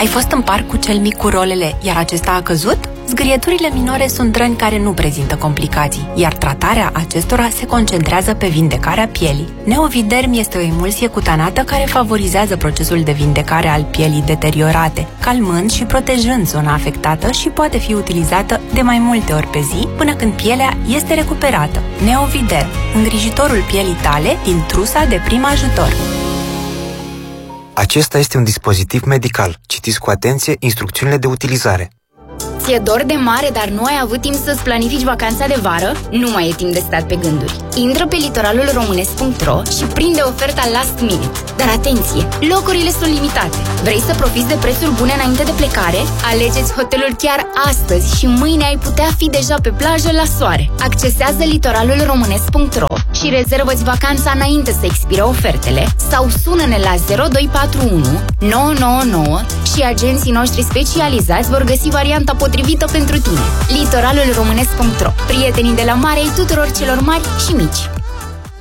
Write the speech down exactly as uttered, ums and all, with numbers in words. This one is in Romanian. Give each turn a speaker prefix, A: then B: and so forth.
A: Ai fost în parc cu cel mic cu rolele, iar acesta a căzut? Zgârieturile minore sunt răni care nu prezintă complicații, iar tratarea acestora se concentrează pe vindecarea pielii. Neoviderm este o emulsie cutanată care favorizează procesul de vindecare al pielii deteriorate, calmând și protejând zona afectată și poate fi utilizată de mai multe ori pe zi până când pielea este recuperată. Neoviderm, îngrijitorul pielii tale din trusa de prim ajutor.
B: Acesta este un dispozitiv medical. Citiți cu atenție instrucțiunile de utilizare.
C: Ți-e dor de mare, dar nu ai avut timp să-ți planifici vacanța de vară? Nu mai e timp de stat pe gânduri. Intră pe litoralul românesc punct ro și prinde oferta last minute. Dar atenție, locurile sunt limitate. Vrei să profiți de prețuri bune înainte de plecare? Alegeți hotelul chiar astăzi și mâine ai putea fi deja pe plajă la soare. Accesează litoralul românesc punct ro și rezervă-ți vacanța înainte să expire ofertele sau sună-ne la zero doi patru unu nouă nouă nouă și agenții noștri specializați vor găsi varianta potrivită pentru tine. litoralul românesc punct ro. Prietenii de la mare ai tuturor celor mari și mici.